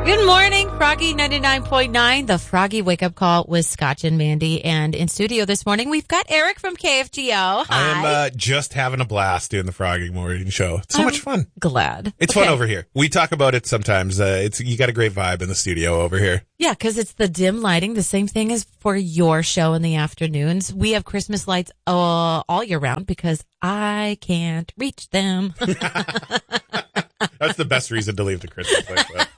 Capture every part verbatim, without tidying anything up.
Good morning, Froggy ninety-nine point nine, the Froggy Wake Up Call with Scotch and Mandy. And in studio this morning, we've got Eric from K F G O. Hi. I am uh, just having a blast doing the Froggy Morning Show. It's so I'm much fun. Glad. It's okay. fun over here. We talk about it sometimes. Uh, it's you got a great vibe in the studio over here. Yeah, because it's the dim lighting, the same thing as for your show in the afternoons. We have Christmas lights uh, all year round because I can't reach them. That's the best reason to leave the Christmas lights up.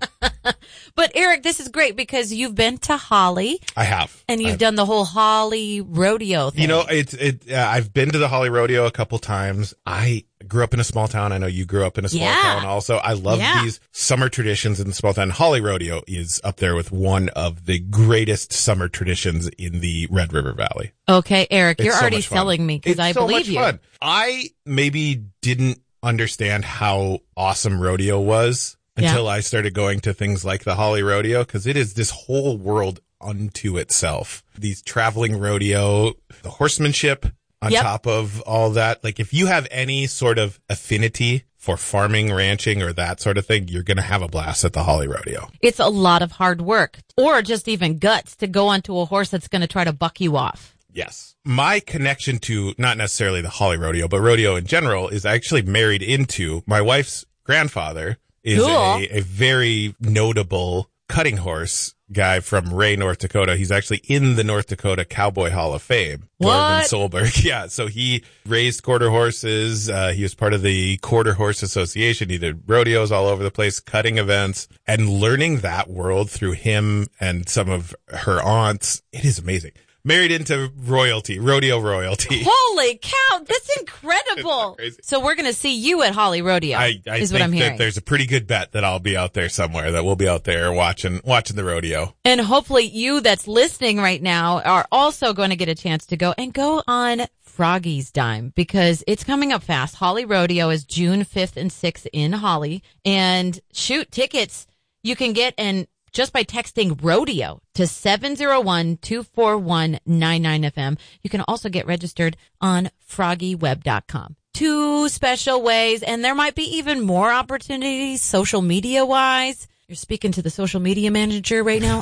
But Eric, this is great because you've been to Holly. I have. And you've I've, done the whole Holly rodeo thing. You know, it's it. Uh, I've been to the Holly rodeo a couple times. I grew up in a small town. I know you grew up in a small yeah. town also. I love yeah. these summer traditions in the small town. Holly rodeo is up there with one of the greatest summer traditions in the Red River Valley. Okay, Eric, It's you're so already much fun. selling me because It's I so believe much you. Fun. I maybe didn't understand how awesome rodeo was until Yeah. I started going to things like the Holly Rodeo, because it is this whole world unto itself. These traveling rodeo, the horsemanship on Yep. top of all that. Like if you have any sort of affinity for farming, ranching, or that sort of thing, you're going to have a blast at the Holly Rodeo. It's a lot of hard work or just even guts to go onto a horse that's going to try to buck you off. Yes. My connection to not necessarily the Holly Rodeo, but rodeo in general is actually married into my wife's grandfather is Cool. a, a very notable cutting horse guy from Ray, North Dakota. He's actually in the North Dakota Cowboy Hall of Fame. What? Dorvin Solberg. Yeah. So he raised quarter horses. Uh, he was part of the Quarter Horse Association. He did rodeos all over the place, cutting events, and learning that world through him and some of her aunts. It is amazing. Married into royalty, rodeo royalty. Holy cow, that's incredible. Crazy. So we're going to see you at Holly Rodeo, I, I is think what I'm that hearing. there's a pretty good bet that I'll be out there somewhere, that we'll be out there watching watching the rodeo. And hopefully you that's listening right now are also going to get a chance to go and go on Froggy's dime because it's coming up fast. Holly Rodeo is June fifth and sixth in Holly. And shoot, tickets you can get and just by texting rodeo to seven oh one, two four one, nine nine F M. You can also get registered on froggy web dot com. Two special ways, and there might be even more opportunities social media wise. You're speaking to the social media manager right now.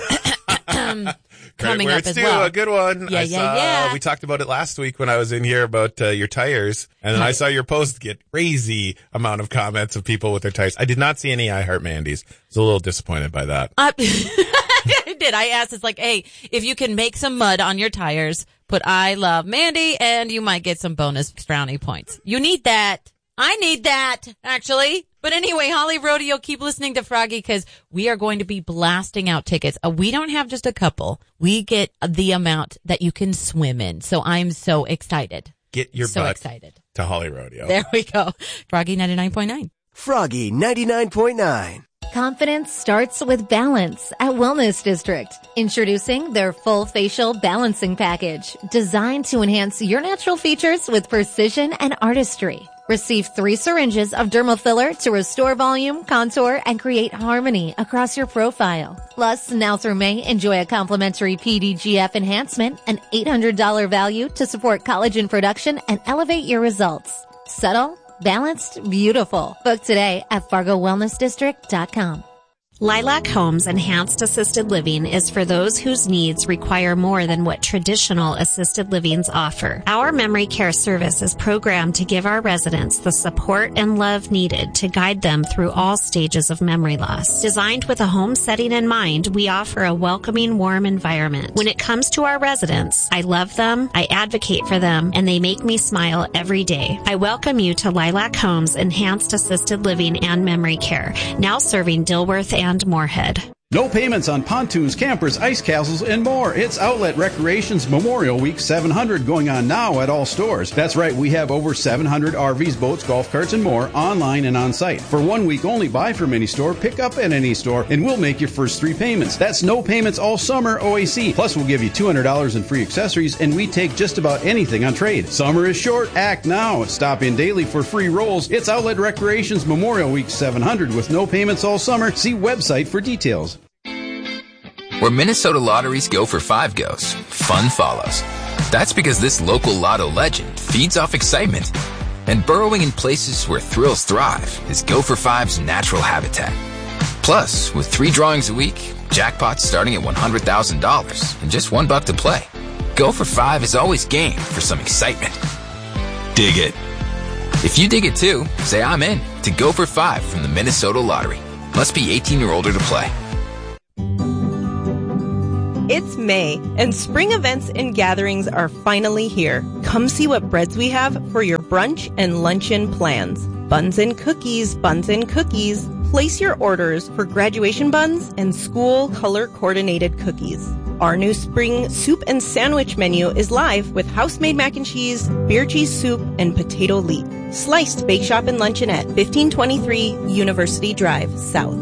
Coming where up it's as due, well. A good one. Yeah, I yeah, saw, yeah. We talked about it last week when I was in here about uh, your tires, and then I saw your post get crazy amount of comments of people with their tires. I did not see any I Heart Mandys. I was a little disappointed by that. Uh, I did. I asked, it's like, hey, if you can make some mud on your tires, put I love Mandy, and you might get some bonus brownie points. You need that. I need that, actually. But anyway, Holly Rodeo, keep listening to Froggy because we are going to be blasting out tickets. Uh, we don't have just a couple. We get the amount that you can swim in. So I'm so excited. Get your so butt excited. to Holly Rodeo. There we go. Froggy ninety-nine point nine. Froggy ninety-nine point nine. Confidence starts with balance at Wellness District. Introducing their full facial balancing package, designed to enhance your natural features with precision and artistry. Receive three syringes of dermal filler to restore volume, contour, and create harmony across your profile. Plus, now through May, enjoy a complimentary P D G F enhancement, an eight hundred dollars value to support collagen production and elevate your results. Subtle, balanced, beautiful. Book today at fargo wellness district dot com. Lilac Homes Enhanced Assisted Living is for those whose needs require more than what traditional assisted livings offer. Our memory care service is programmed to give our residents the support and love needed to guide them through all stages of memory loss. Designed with a home setting in mind, we offer a welcoming, warm environment. When it comes to our residents, I love them, I advocate for them, and they make me smile every day. I welcome you to Lilac Homes Enhanced Assisted Living and Memory Care, now serving Dilworth and and Moorhead. No payments on pontoons, campers, ice castles, and more. It's Outlet Recreations Memorial Week seven hundred going on now at all stores. That's right, we have over seven hundred R Vs, boats, golf carts, and more online and on site. For one week only, buy from any store, pick up at any store, and we'll make your first three payments. That's no payments all summer O A C. Plus, we'll give you two hundred dollars in free accessories, and we take just about anything on trade. Summer is short. Act now. Stop in daily for free rolls. It's Outlet Recreations Memorial Week seven hundred with no payments all summer. See website for details. Where Minnesota lotteries go for five goes, fun follows. That's because this local lotto legend feeds off excitement. And burrowing in places where thrills thrive is Go for Five's natural habitat. Plus, with three drawings a week, jackpots starting at one hundred thousand dollars and just one buck to play. Go for Five is always game for some excitement. Dig it. If you dig it too, say I'm in to Go for Five from the Minnesota Lottery. Must be eighteen or older to play. It's May, and spring events and gatherings are finally here. Come see what breads we have for your brunch and luncheon plans. Buns and cookies, buns and cookies. Place your orders for graduation buns and school color-coordinated cookies. Our new spring soup and sandwich menu is live with house-made mac and cheese, beer cheese soup, and potato leek. Sliced Bake Shop and Luncheonette, fifteen twenty-three University Drive, South.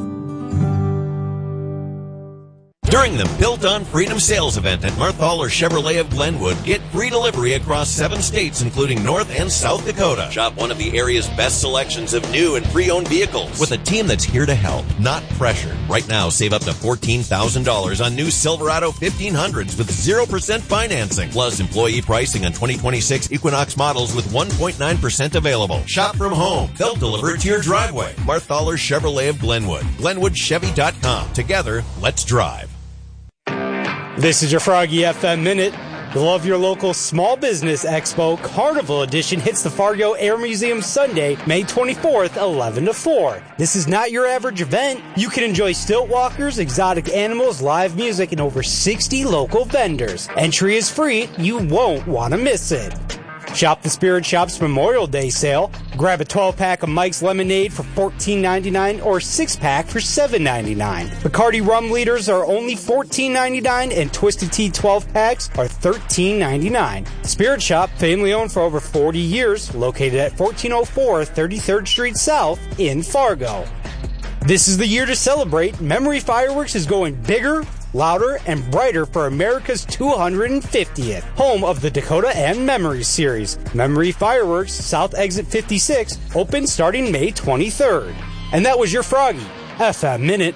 During the Built on Freedom sales event at Marthaler Chevrolet of Glenwood, get free delivery across seven states, including North and South Dakota. Shop one of the area's best selections of new and pre-owned vehicles with a team that's here to help, not pressure. Right now, save up to fourteen thousand dollars on new Silverado fifteen hundreds with zero percent financing. Plus, employee pricing on twenty twenty-six Equinox models with one point nine percent available. Shop from home. They'll deliver it to your driveway. Marthaler Chevrolet of Glenwood. Glenwood Chevy dot com. Together, let's drive. This is your Froggy F M Minute. Love your local small business expo. Carnival edition hits the Fargo Air Museum Sunday, May twenty-fourth, eleven to four. This is not your average event. You can enjoy stilt walkers, exotic animals, live music, and over sixty local vendors. Entry is free. You won't want to miss it. Shop the Spirit Shop's Memorial Day sale. Grab a twelve-pack of Mike's Lemonade for fourteen ninety-nine or a six-pack for seven ninety-nine. Bacardi rum liters are only fourteen ninety-nine and Twisted Tea twelve-packs are thirteen ninety-nine. Spirit Shop, family-owned for over forty years, located at fourteen oh four thirty-third Street South in Fargo. This is the year to celebrate. Memory Fireworks is going bigger, louder, and brighter for America's two hundred fiftieth, home of the Dakota and Memories series. Memory Fireworks, South Exit fifty-six, open starting May twenty-third. And that was your Froggy F M Minute.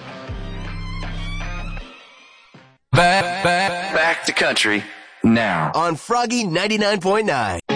Back, back, back to country now on Froggy ninety-nine point nine.